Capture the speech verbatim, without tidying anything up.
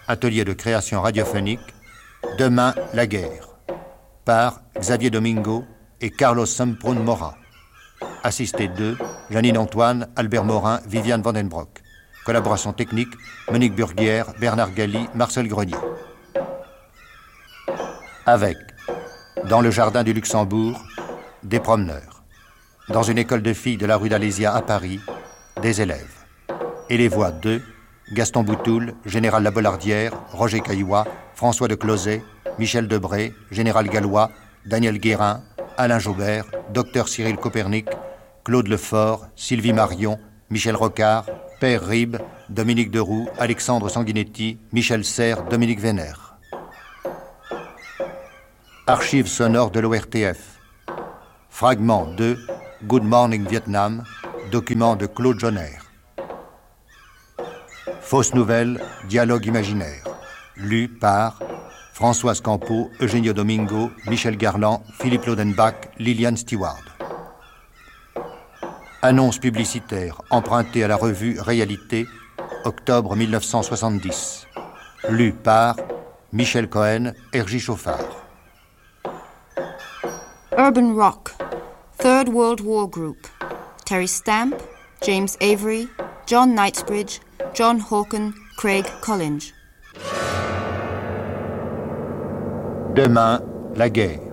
atelier de création radiophonique, Demain, la guerre, par Xavier Domingo et Carlos Semprún Mora. Assisté d'eux, Janine Antoine, Albert Morin, Viviane Vandenbroek. Collaboration technique, Monique Burguière, Bernard Galli, Marcel Grenier. Avec, dans le jardin du Luxembourg, des promeneurs. Dans une école de filles de la rue d'Alésia à Paris, des élèves. Et les voix de Gaston Boutoul, Général Labollardière, Roger Caillois, François de Closet, Michel Debré, Général Gallois, Daniel Guérin, Alain Jaubert, Docteur Cyril Copernic, Claude Lefort, Sylvie Marion, Michel Rocard, Père Ribes, Dominique Deroux, Alexandre Sanguinetti, Michel Serres, Dominique Vénère. Archives sonores de l'O R T F. Fragment deux, Good Morning Vietnam, document de Claude Jonner. Fausse nouvelle, dialogue imaginaire. Lu par Françoise Campeau, Eugenio Domingo, Michel Garland, Philippe Lodenbach, Liliane Stewart. Annonce publicitaire empruntée à la revue Réalité, octobre mille neuf cent soixante-dix. Lu par Michel Cohen, R J Chauffard. Urban Rock, Third World War Group. Terry Stamp, James Avery, John Knightsbridge, John Hawken, Craig Collinge. Demain, la guerre.